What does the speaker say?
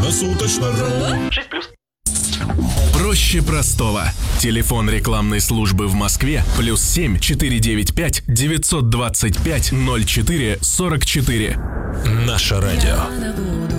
Круглосуточно. 6+. Проще простого. Телефон рекламной службы в Москве +7 495 925 04 44. Наше радио.